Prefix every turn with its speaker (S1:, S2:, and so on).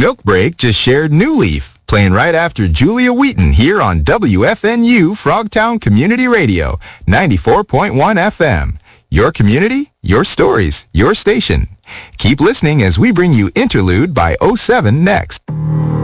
S1: Milk Break just shared New Leaf, playing right after Julia Wheaton here on WFNU Frogtown Community Radio, 94.1 FM. Your community, your stories, your station. Keep listening as we bring you Interlude by 07 next.